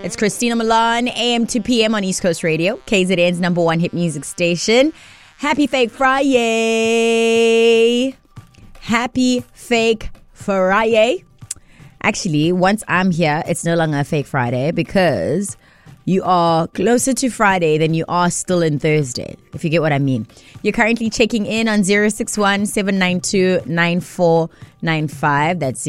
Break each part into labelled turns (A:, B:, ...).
A: It's Christina Milan, AM to PM on East Coast Radio, KZN's number one hit music station. Happy Fake Friday. Happy Fake Friday. Actually, once I'm here, it's no longer a Fake Friday because you are closer to Friday than you are still in Thursday, if you get what I mean. You're currently checking in on 061-792-9495. That's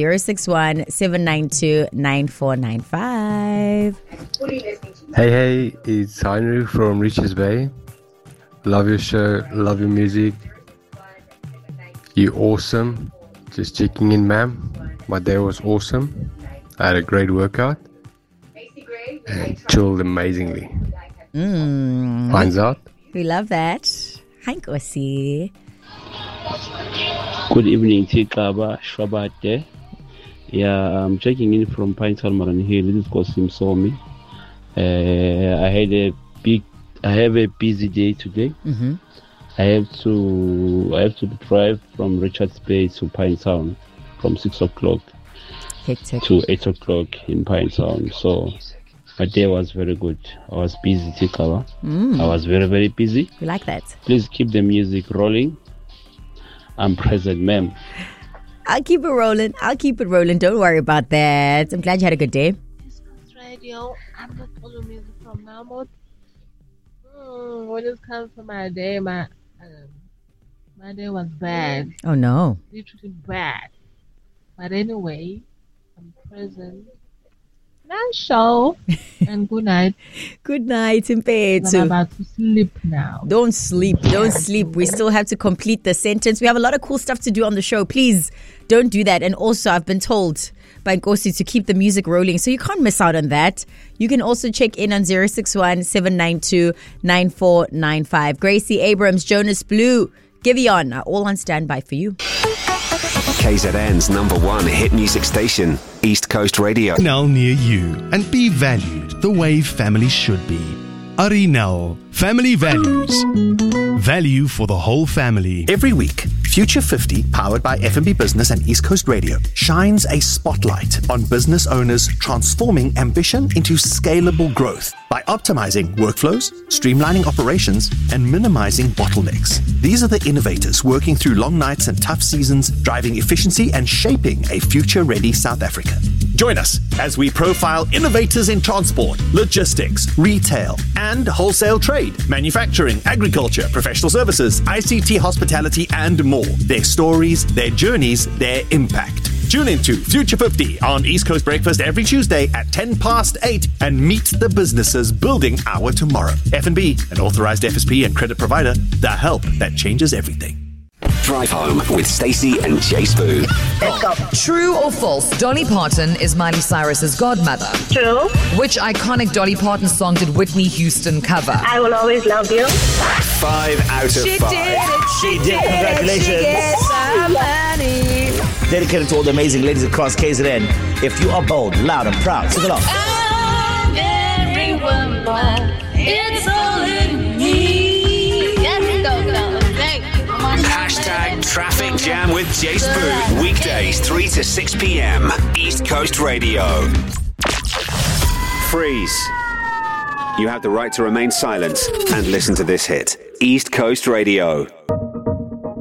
A: 061-792-9495.
B: Hey, it's Heinrich from Richards Bay. Love your show, love your music. You're awesome. Just checking in, ma'am. My day was awesome. I had a great workout and chilled amazingly. Finds out.
A: We love that. Hi, Nkosi.
C: Good evening, Tikaba Shwabate. Yeah, I'm checking in from Pinetown, Maran Hill. This is Kosim Somi. I have a busy day today.
A: Mm-hmm.
C: I have to drive from Richards Bay to Pinetown from 6 o'clock
A: Hectic.
C: to 8 o'clock in Pinetown. So my day was very good. I was busy, Tikaba. I was very, very busy.
A: We like that.
C: Please keep the music rolling. I'm present, ma'am.
A: I'll keep it rolling. Don't worry about that. I'm glad you had a good day.
D: East Coast Radio. I'm not following music from Malmot. When it comes to my day, my day was bad.
A: Oh, no.
D: Literally bad. But anyway, I'm present. Nice show. And good night.
A: Good night,
D: I'm
A: Mpetu.
D: about to sleep now.
A: Don't sleep. We still have to complete the sentence. We have a lot of cool stuff to do on the show. Please don't do that. And also, I've been told by Nkosi to keep the music rolling, so you can't miss out on that. You can also check in on 061-792-9495. Gracie Abrams, Jonas Blue, Giveon are all on standby for you.
E: KZN's number one hit music station, East Coast Radio.
F: Now near you and be valued the way family should be. Arinal, family values. Value for the whole family.
G: Every week, Future 50, powered by F&B Business and East Coast Radio, shines a spotlight on business owners transforming ambition into scalable growth by optimizing workflows, streamlining operations, and minimizing bottlenecks. These are the innovators working through long nights and tough seasons, driving efficiency and shaping a future-ready South Africa. Join us as we profile innovators in transport, logistics, retail, and wholesale trade, manufacturing, agriculture, professional services, ICT, hospitality, and more. Their stories, their journeys, their impact. Tune into Future 50 on East Coast Breakfast every Tuesday at 8:10 and meet the businesses building our tomorrow. F&B, an authorized FSP and credit provider, the help that changes everything.
E: Drive home with Stacey and Jay Spoo.
H: Let's go. True or false? Dolly Parton is Miley Cyrus's godmother.
I: True.
H: Which iconic Dolly Parton song did Whitney Houston cover?
I: I Will Always Love You.
E: 5 out of 5.
J: She did. Congratulations. Dedicated to all the amazing ladies across KZN. If you are bold, loud, and proud, sing along.
K: I'm very well, it's all in me. Yes, go.
E: Hashtag Traffic Jam with Jay Spoo. Weekdays 3 to 6 p.m. East Coast Radio. Freeze. You have the right to remain silent and listen to this hit. East Coast Radio.